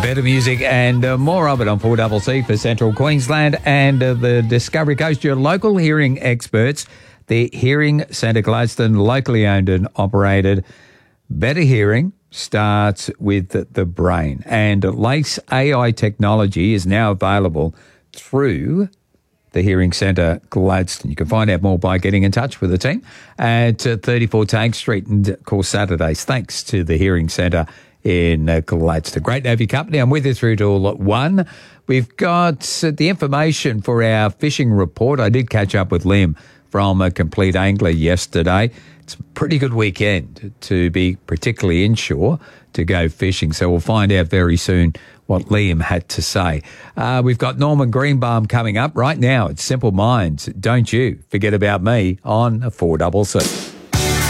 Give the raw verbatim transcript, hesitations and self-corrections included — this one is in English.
Better music and uh, more of it on four C C for Central Queensland and uh, the Discovery Coast. Your local hearing experts, the Hearing Centre Gladstone, locally owned and operated. Better hearing starts with the, the brain. And LACE A I technology is now available through the Hearing Centre Gladstone. You can find out more by getting in touch with the team at uh, thirty-four Tank Street, and of course Saturdays, thanks to the Hearing Centre in uh, Gladstone. Great to have your company. I'm with you through till one. We've got uh, the information for our fishing report. I did catch up with Liam from a Complete Angler yesterday. It's a pretty good weekend to be particularly inshore to go fishing, so we'll find out very soon what Liam had to say. Uh, we've got Norman Greenbaum coming up right now. It's Simple Minds. Don't you forget about me on four C C.